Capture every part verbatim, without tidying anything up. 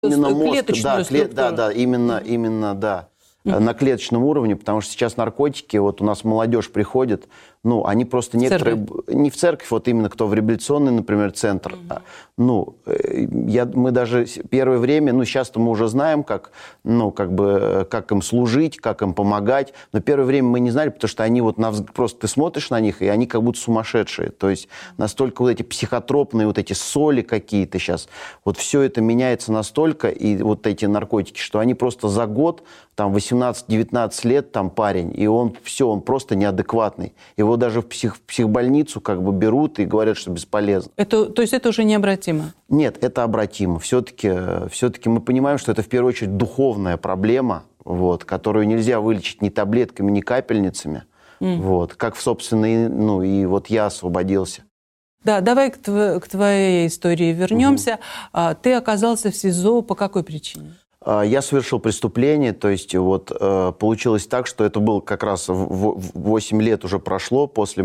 Именно мозг, клеточную да, структуру. да, да, именно, mm-hmm. именно, да, mm-hmm. на клеточном уровне, потому что сейчас наркотики, вот у нас молодежь приходит, ну, они просто некоторые... Церковь. Не в церковь, вот именно кто в реабилитационный, например, центр. Mm-hmm. Ну, я, мы даже первое время, ну, сейчас-то мы уже знаем, как, ну, как бы, как им служить, как им помогать, но первое время мы не знали, потому что они вот, на, просто ты смотришь на них, и они как будто сумасшедшие. То есть настолько вот эти психотропные, вот эти соли какие-то сейчас, вот все это меняется настолько, и вот эти наркотики, что они просто за год, там, восемнадцать-девятнадцать лет, там, парень, и он все, он просто неадекватный. Его даже в, псих, в психбольницу как бы берут и говорят, что бесполезно. Это, то есть это уже необратимо? Нет, это обратимо. Все-таки, все-таки мы понимаем, что это в первую очередь духовная проблема, вот, которую нельзя вылечить ни таблетками, ни капельницами. Mm. Вот, как, собственно, и, ну, и вот я освободился. Да, давай к, тв- к твоей истории вернемся. Угу. Ты оказался в СИЗО по какой причине? Я совершил преступление, то есть вот получилось так, что это было как раз восемь лет уже прошло после,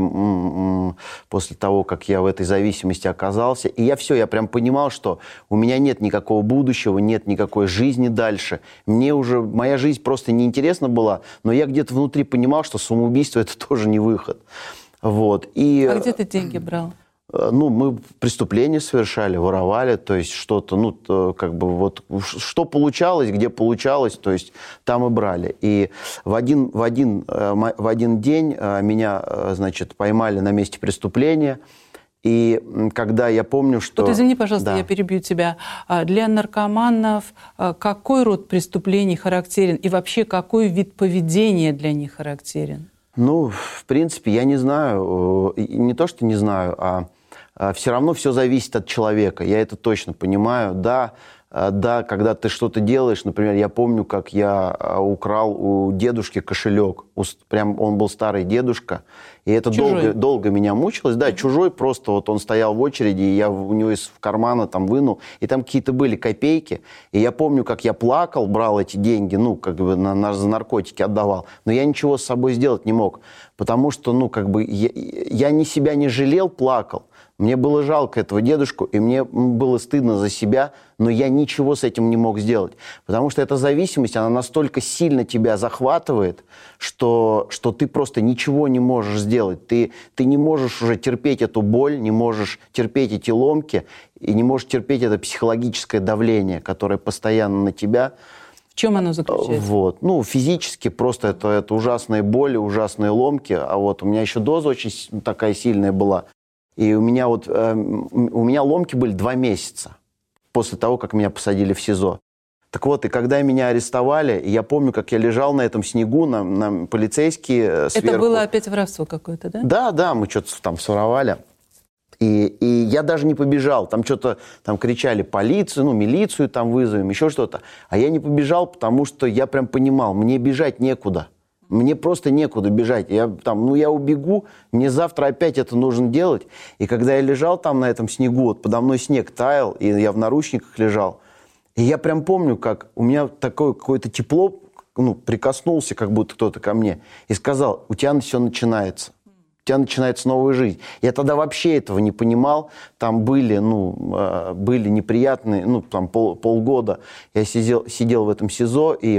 после того, как я в этой зависимости оказался. И я все, я прям понимал, что у меня нет никакого будущего, нет никакой жизни дальше. Мне уже, моя жизнь просто неинтересна была, но я где-то внутри понимал, что самоубийство – это тоже не выход. Вот. И... А где ты деньги брал? Ну, мы преступления совершали, воровали, то есть что-то, ну, как бы вот, что получалось, где получалось, то есть там и брали. И в один, в один, в один день меня, значит, поймали на месте преступления, и когда я помню, что... Вот извини, пожалуйста, да. я перебью тебя. Для наркоманов какой род преступлений характерен и вообще какой вид поведения для них характерен? Ну, в принципе, я не знаю, не то, что не знаю, а все равно все зависит от человека, я это точно понимаю. Да, да, когда ты что-то делаешь, например, я помню, как я украл у дедушки кошелек, прям он был старый дедушка, и это долго, долго меня мучилось. Да, чужой просто, вот он стоял в очереди, и я у него из кармана там вынул, и там какие-то были копейки, и я помню, как я плакал, брал эти деньги, ну, как бы на, на, за наркотики отдавал, но я ничего с собой сделать не мог, потому что, ну, как бы я, я ни себя не жалел, плакал. Мне было жалко этого дедушку, и мне было стыдно за себя, но я ничего с этим не мог сделать. Потому что эта зависимость, она настолько сильно тебя захватывает, что, что ты просто ничего не можешь сделать. Ты, ты не можешь уже терпеть эту боль, не можешь терпеть эти ломки, и не можешь терпеть это психологическое давление, которое постоянно на тебя. В чем оно заключается? Вот. Ну, физически просто это, это ужасные боли, ужасные ломки. А вот у меня еще доза очень такая сильная была. И у меня вот э, у меня ломки были два месяца после того, как меня посадили в СИЗО. Так вот, и когда меня арестовали, я помню, как я лежал на этом снегу, на, на полицейские сверху. Это было опять воровство какое-то, да? Да, да, мы что-то там своровали. И, и я даже не побежал. Там что-то там кричали полицию, ну, милицию там вызовем, еще что-то. А я не побежал, потому что я прям понимал, мне бежать некуда. Мне просто некуда бежать. Я, там, ну, я убегу, мне завтра опять это нужно делать. И когда я лежал там на этом снегу, вот подо мной снег таял, и я в наручниках лежал, и я прям помню, как у меня такое какое-то тепло, ну, прикоснулся, как будто кто-то ко мне, и сказал, у тебя все начинается. У тебя начинается новая жизнь. Я тогда вообще этого не понимал. Там были, ну, были неприятные, ну, там пол, полгода я сидел, сидел в этом СИЗО, и...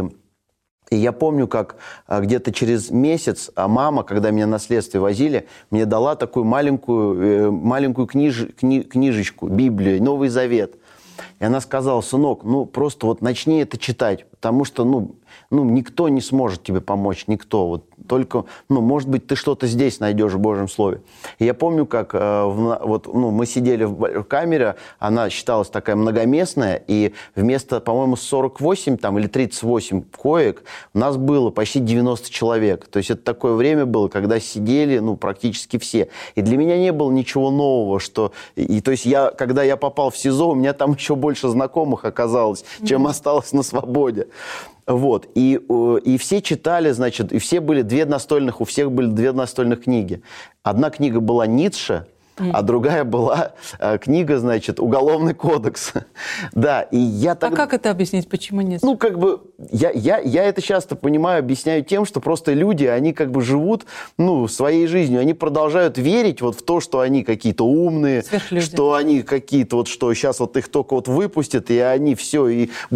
И я помню, как где-то через месяц мама, когда меня на следствие возили, мне дала такую маленькую, маленькую книж, кни, книжечку, Библию, Новый Завет. И она сказала, сынок, ну просто вот начни это читать, потому что, ну, ну никто не сможет тебе помочь, никто. Вот только, ну, может быть, ты что-то здесь найдешь в Божьем Слове. И я помню, как э, в, вот, ну, мы сидели в, в камере, она считалась такая многоместная, и вместо, по-моему, сорок восемь там, или тридцать восемь коек у нас было почти девяносто человек. То есть это такое время было, когда сидели, ну, практически все. И для меня не было ничего нового, что... И, то есть я, когда я попал в СИЗО, у меня там еще больше знакомых оказалось, чем mm-hmm. осталось на свободе. Вот. И, и все читали, значит, и все были две настольных, у всех были две настольных книги. Одна книга была Ницше, Mm. А другая была э, книга, значит, «Уголовный кодекс». Да, и я А тогда... как это объяснить? Почему нет? Ну, как бы, я, я, я это часто понимаю, объясняю тем, что просто люди, они как бы живут, ну, своей жизнью, они продолжают верить вот в то, что они какие-то умные, Сверхлюди. что они какие-то вот, что сейчас вот их только вот выпустят, и они все, и